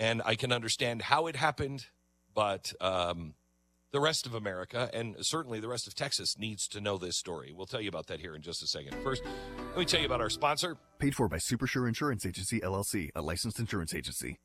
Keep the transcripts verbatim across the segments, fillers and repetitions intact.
and I can understand how it happened, but um, the rest of America, and certainly the rest of Texas, needs to know this story. We'll tell you about that here in just a second. First, let me tell you about our sponsor. Paid for by Supersure Insurance Agency, L L C, a licensed insurance agency.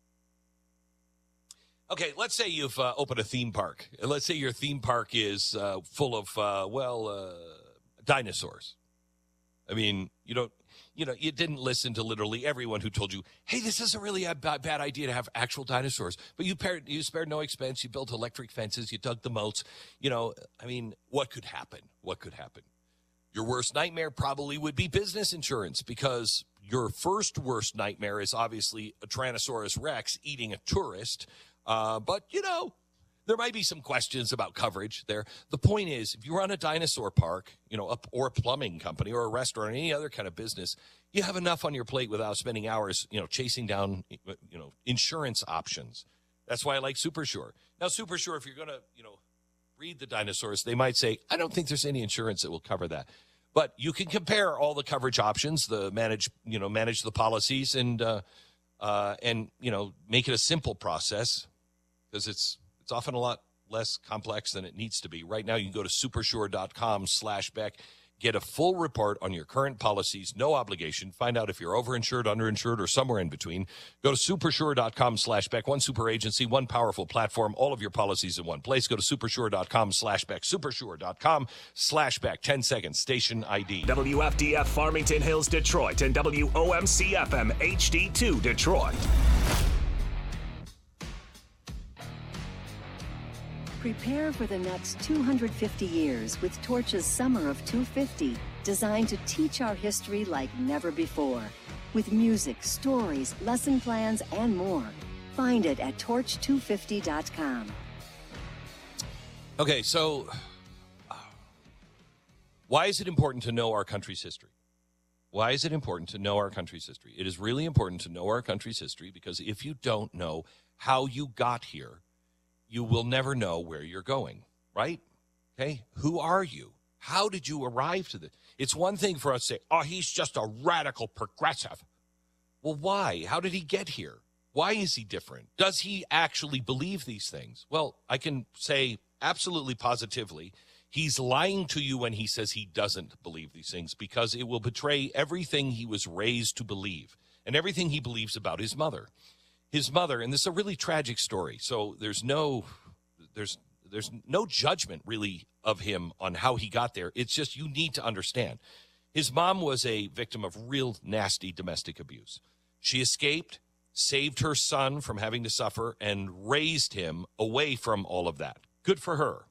Okay, let's say you've uh, opened a theme park. Let's say your theme park is uh, full of, uh, well, uh, dinosaurs. I mean, you don't, you know, you didn't listen to literally everyone who told you, hey, this is a really a bad, bad idea to have actual dinosaurs. But you, paired, you spared no expense. You built electric fences. You dug the moats. You know, I mean, what could happen? What could happen? Your worst nightmare probably would be business insurance, because your first worst nightmare is obviously a Tyrannosaurus Rex eating a tourist. Uh, but, you know, there might be some questions about coverage there. The point is, if you run a dinosaur park, you know, or a plumbing company or a restaurant or any other kind of business, you have enough on your plate without spending hours, you know, chasing down, you know, insurance options. That's why I like Supersure. Now, Supersure, if you're going to, you know, read the dinosaurs, they might say, I don't think there's any insurance that will cover that. But you can compare all the coverage options, the manage, you know, manage the policies and, uh, uh, and, you know, make it a simple process, because it's it's often a lot less complex than it needs to be. Right now, you can go to supersure.com slash Beck, get a full report on your current policies, no obligation. Find out if you're overinsured, underinsured, or somewhere in between. Go to supersure.com slash Beck. One super agency, one powerful platform, all of your policies in one place. Go to supersure.com slash Beck. Supersure.com slash Beck. ten seconds, station I D. W F D F Farmington Hills, Detroit, and W O M C F M H D two, Detroit. Prepare for the next two hundred fifty years with Torch's Summer of two fifty, designed to teach our history like never before. With music, stories, lesson plans, and more. Find it at torch two fifty dot com. Okay, so uh, why is it important to know our country's history? Why is it important to know our country's history? It is really important to know our country's history, because if you don't know how you got here, you will never know where you're going, right? Okay, who are you? How did you arrive to this? It's one thing for us to say, oh, he's just a radical progressive. Well, why? How did he get here? Why is he different? Does he actually believe these things? Well, I can say absolutely positively, he's lying to you when he says he doesn't believe these things, because it will betray everything he was raised to believe and everything he believes about his mother. His mother, and this is a really tragic story, so there's no there's there's no judgment really of him on how he got there. It's just you need to understand. His mom was a victim of real nasty domestic abuse. She escaped, saved her son from having to suffer, and raised him away from all of that. Good for her.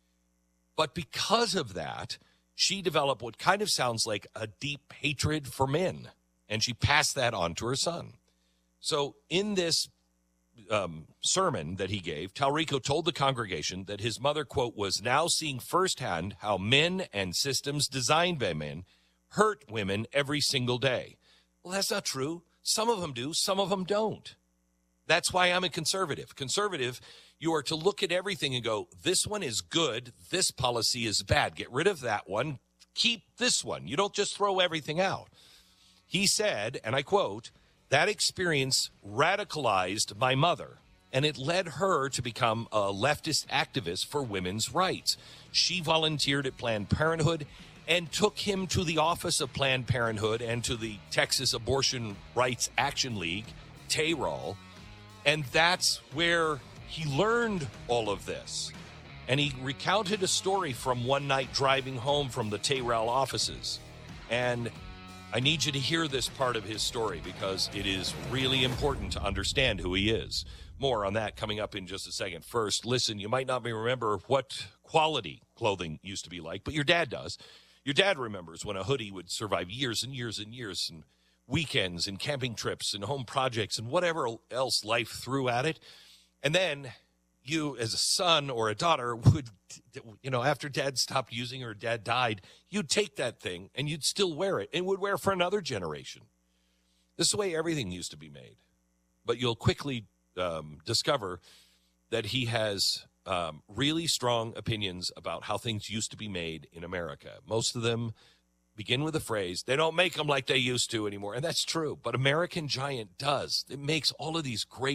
But because of that, she developed what kind of sounds like a deep hatred for men, and she passed that on to her son. So in this um, sermon that he gave, Talrico told the congregation that his mother, quote, was now seeing firsthand how men and systems designed by men hurt women every single day. Well, that's not true. Some of them do. Some of them don't. That's why I'm a conservative. Conservative, you are to look at everything and go, this one is good. This policy is bad. Get rid of that one. Keep this one. You don't just throw everything out. He said, and I quote, that experience radicalized my mother, and it led her to become a leftist activist for women's rights. She volunteered at Planned Parenthood and took him to the office of Planned Parenthood and to the Texas Abortion Rights Action League, T A R O L, and that's where he learned all of this. And he recounted a story from one night driving home from the T A R O L offices. And I need you to hear this part of his story, because it is really important to understand who he is. More on that coming up in just a second. First, listen, you might not remember what quality clothing used to be like, but your dad does. Your dad remembers when a hoodie would survive years and years and years, and weekends and camping trips and home projects and whatever else life threw at it. And then you, as a son or a daughter, would, you know, after dad stopped using or dad died, you'd take that thing and you'd still wear it and would wear for another generation. This is the way everything used to be made. But you'll quickly um, discover that he has um, really strong opinions about how things used to be made in America. Most of them begin with the phrase, they don't make them like they used to anymore. And that's true. But American Giant does. It makes all of these great